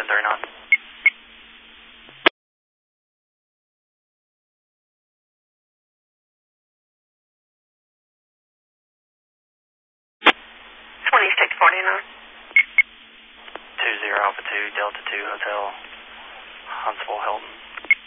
739. 2649. 20 Alpha 2 Delta 2 Hotel, Huntsville, Hilton.